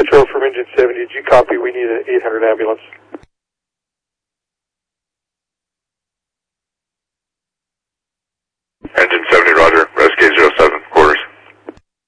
Metro from Engine 70, did you copy? We need an 800 ambulance. Engine